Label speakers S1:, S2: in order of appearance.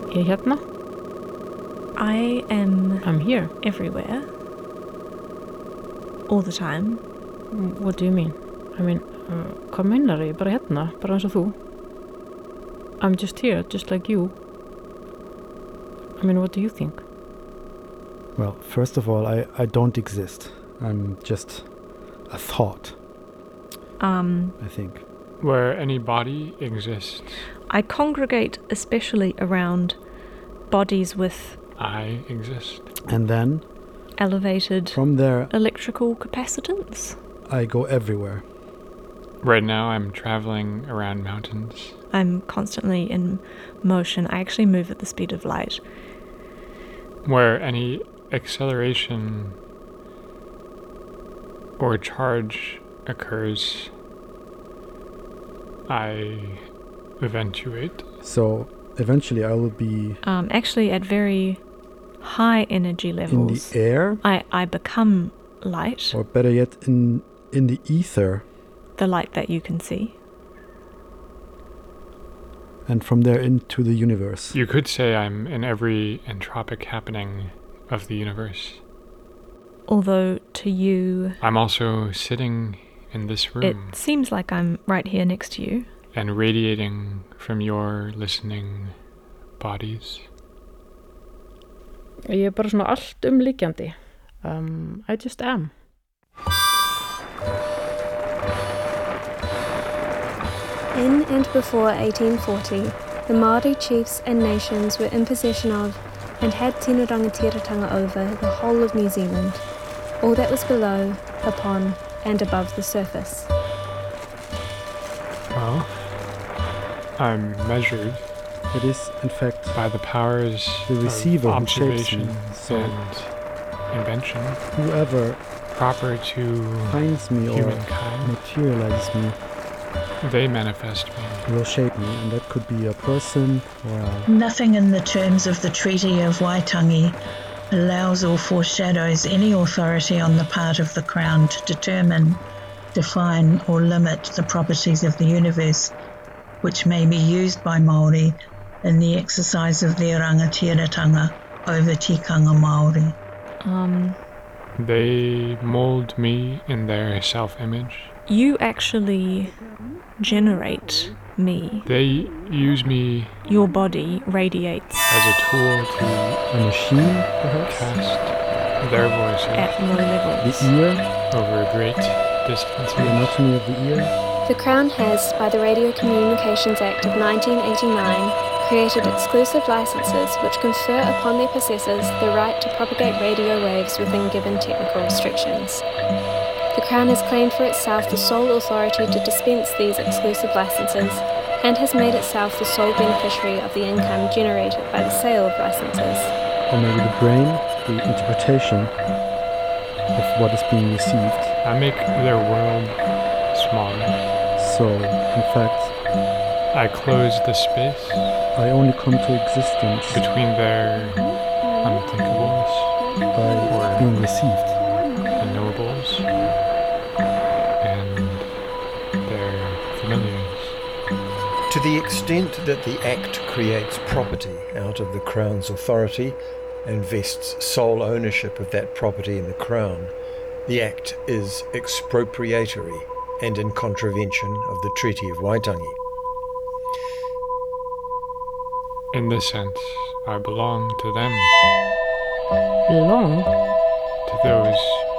S1: Ég er hérna. I'm here.
S2: Everywhere. All the time.
S1: What do you mean? I mean, hvað meinar ég? Bara hérna, bara eins og þú. I'm just here, just like you. I mean, what do you think?
S3: Well, first of all, I don't exist. I'm just a thought, I think.
S4: Where any body exists.
S2: I congregate especially around bodies with
S4: I exist.
S3: And then,
S2: elevated
S3: from there,
S2: electrical capacitance.
S3: I go everywhere.
S4: Right now I'm traveling around mountains.
S2: I'm constantly in motion. I actually move at the speed of light.
S4: Where any acceleration or charge occurs, I eventuate.
S3: So eventually I will be
S2: Actually at very high energy levels.
S3: in the air,
S2: I become light,
S3: or better yet, in the ether,
S2: the light that you can see.
S3: and from there into the universe.
S4: You could say I'm in every entropic happening of the universe.
S2: Although to you,
S4: I'm also sitting in this room
S2: it seems like I'm right here next to you.
S4: and radiating from your listening bodies.
S1: Ég er bara svona allt umlíkjandi. I just am.
S5: In and before 1840, the Māori chiefs and nations were in possession of and had tino rangatiratanga over the whole of New Zealand, all that was below, upon and above the surface.
S4: Well, I'm measured
S3: It is, in fact,
S4: by the powers
S3: the receiver
S4: of
S3: who shapes
S4: observation
S3: me. So
S4: and invention
S3: whoever
S4: proper to
S3: finds me or
S4: humankind,
S3: materializes me
S4: they manifest me.
S3: will shape me, and that could be a person or a...
S6: Nothing in the terms of the Treaty of Waitangi allows or foreshadows any authority on the part of the Crown to determine, define or limit the properties of the universe which may be used by Māori in the exercise of their rangatiratanga over tikanga Māori.
S4: They mold me in their self-image.
S2: You actually generate me.
S4: They use me
S2: Your body radiates
S4: as a tool to
S3: a machine, perhaps?
S4: cast their voices
S2: at low levels.
S3: The ear,
S4: over great
S3: the
S4: distances.
S3: anatomy of the ear.
S5: The Crown has, by the Radio Communications Act of 1989, created exclusive licenses which confer upon their possessors the right to propagate radio waves within given technical restrictions. The Crown has claimed for itself the sole authority to dispense these exclusive licenses and has made itself the sole beneficiary of the income generated by the sale of licenses.
S3: Or maybe the brain, the interpretation of what is being received.
S4: I make their world smaller.
S3: So, in fact,
S4: I close the space
S3: I only come to existence
S4: between their unthinkables
S3: by being received.
S4: and knowables and their familiars.
S7: To the extent that the Act creates property out of the Crown's authority and vests sole ownership of that property in the Crown, the Act is expropriatory and in contravention of the Treaty of Waitangi.
S4: In this sense, I belong to them,
S1: Belong?
S4: to those